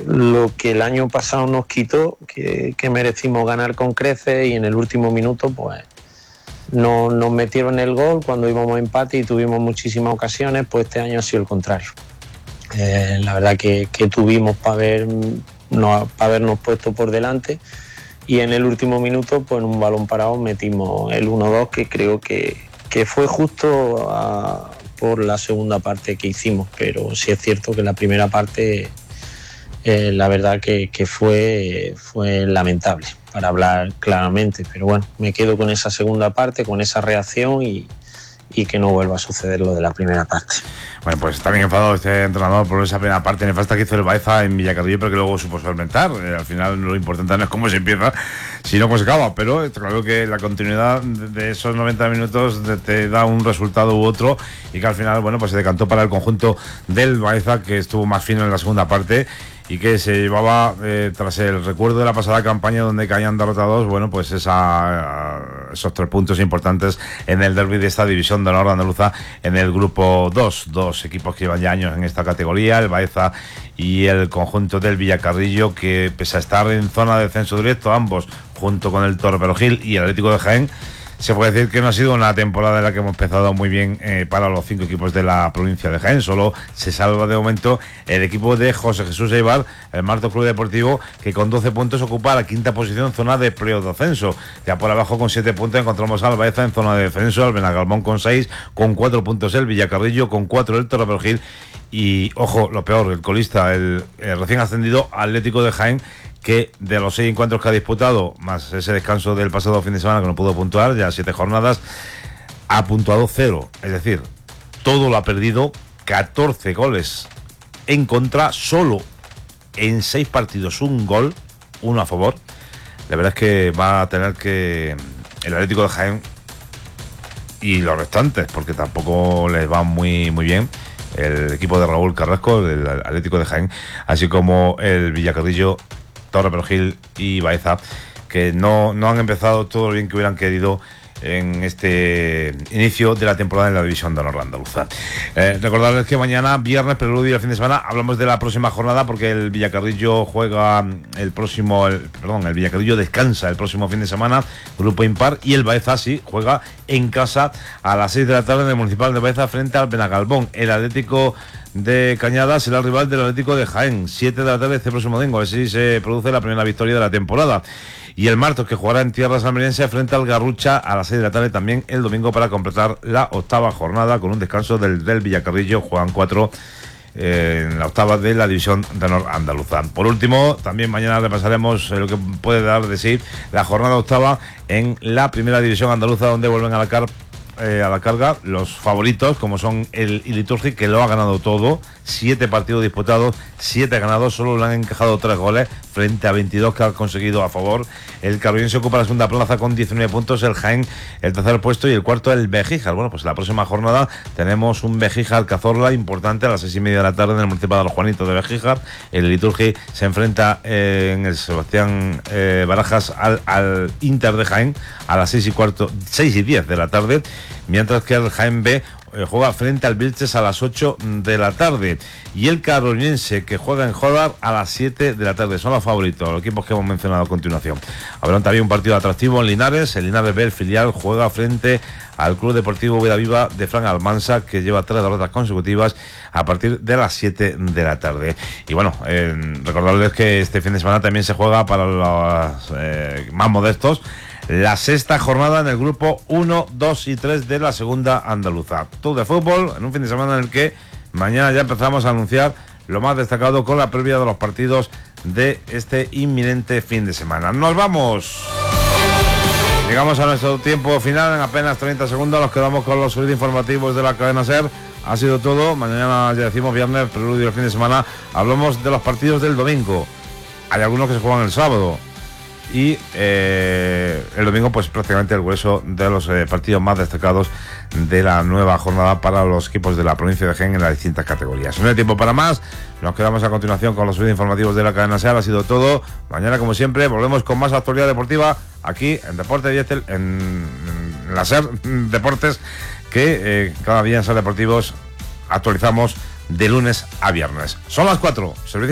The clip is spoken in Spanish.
lo que el año pasado nos quitó, que merecimos ganar con creces, y en el último minuto pues no nos metieron el gol cuando íbamos a empate y tuvimos muchísimas ocasiones. Pues este año ha sido el contrario. La verdad que tuvimos para habernos puesto por delante, y en el último minuto pues en un balón parado metimos el 1-2, que creo que fue justo por la segunda parte que hicimos, pero sí es cierto que la primera parte la verdad que fue lamentable, para hablar claramente, pero bueno, me quedo con esa segunda parte, con esa reacción, y que no vuelva a suceder lo de la primera parte. Bueno, pues está bien enfadado este entrenador por esa primera parte nefasta que hizo el Baeza en Villacarrillo, pero que luego supo solventar. Al final lo importante no es cómo se empieza, sino cómo se acaba, pero está claro que la continuidad de esos 90 minutos te da un resultado u otro, y que al final, bueno, pues se decantó para el conjunto del Baeza, que estuvo más fino en la segunda parte y que se llevaba, tras el recuerdo de la pasada campaña donde caían derrotados, bueno, pues esos 3 puntos importantes en el derbi de esta división de honor andaluza en el grupo 2. Dos equipos que llevan ya años en esta categoría, el Baeza y el conjunto del Villacarrillo, que pese a estar en zona de descenso directo, ambos junto con el Torreperogil y el Atlético de Jaén, se puede decir que no ha sido una temporada en la que hemos empezado muy bien para los 5 equipos de la provincia de Jaén. Solo se salva de momento el equipo de José Jesús Eibar, el Marto Club Deportivo, que con 12 puntos ocupa la 5ª posición en zona de descenso. Ya por abajo con 7 puntos encontramos al Baeza en zona de descenso, al Benagalmón con 6, con 4 puntos el Villacarrillo, con 4 el Torreperogil, y ojo, lo peor, el colista, el recién ascendido Atlético de Jaén, que de los 6 encuentros que ha disputado, más ese descanso del pasado fin de semana que no pudo puntuar, ya 7 jornadas, ha puntuado 0. Es decir, todo lo ha perdido, 14 goles en contra, solo en 6 partidos un gol, 1 a favor. La verdad es que va a tener que el Atlético de Jaén y los restantes, porque tampoco les va muy bien, el equipo de Raúl Carrasco, el Atlético de Jaén, así como el Villacarrillo, Torreperogil y Baeza, que no han empezado todo lo bien que hubieran querido en este inicio de la temporada en la división de honor andaluza. Recordarles que mañana, viernes, preludio del fin de semana, hablamos de la próxima jornada, porque el Villacarrillo juega el Villacarrillo descansa el próximo fin de semana, grupo impar, y el Baeza sí juega en casa a las 6 de la tarde en el Municipal de Baeza frente al Benagalbón. El Atlético de Cañada será el rival del Atlético de Jaén, 7 de la tarde este próximo domingo, a ver si se produce la primera victoria de la temporada. Y el Martos, que jugará en tierras almerienses frente al Garrucha a las 6 de la tarde también el domingo, para completar la 8ª jornada con un descanso del Villacarrillo. Juegan 4 en la 8ª de la división de honor andaluza. Por último, también mañana repasaremos lo que puede dar de sí la jornada 8ª en la primera división andaluza, donde vuelven a la carga los favoritos, como son el Iliturgi, que lo ha ganado todo, 7 partidos disputados, 7 ganados, solo le han encajado 3 goles frente a 22 que ha conseguido a favor. El Carollense ocupa la segunda plaza con 19 puntos, el Jaén el tercer puesto y el cuarto el Bejíjar. Bueno, pues la próxima jornada tenemos un Bejíjar Cazorla importante a las 6:30 de la tarde en el Municipal de los Juanitos de Bejíjar. El Iliturgi se enfrenta en el Sebastián Barajas al Inter de Jaén a las 6:10 de la tarde, mientras que el Jaén B juega frente al Vilches a las 8 de la tarde, y el Carollense, que juega en Jodar, a las 7 de la tarde. Son los favoritos, los equipos que hemos mencionado a continuación. Habrá también un partido atractivo en Linares. El Linares B, el filial, juega frente al Club Deportivo Vidaviva de Fran Almansa, que lleva 3 derrotas consecutivas, a partir de las 7 de la tarde. Y bueno, recordarles que este fin de semana también se juega, para los más modestos, la 6ª jornada en el grupo 1, 2 y 3 de la segunda andaluza. Todo de fútbol, en un fin de semana en el que mañana ya empezamos a anunciar lo más destacado con la previa de los partidos de este inminente fin de semana. ¡Nos vamos! Llegamos a nuestro tiempo final, en apenas 30 segundos nos quedamos con los servicios informativos de la cadena SER. Ha sido todo. Mañana, ya decimos, viernes, preludio del fin de semana, hablamos de los partidos del domingo. Hay algunos que se juegan el sábado. Y el domingo, pues prácticamente el grueso de los partidos más destacados de la nueva jornada para los equipos de la provincia de Jaén en las distintas categorías. No hay tiempo para más, nos quedamos a continuación con los vídeos informativos de la cadena SER. Ha sido todo. Mañana, como siempre, volvemos con más actualidad deportiva aquí en Deporte Diesel, en la SER Deportes, que cada día en SER Deportivos actualizamos de lunes a viernes. Son las 4.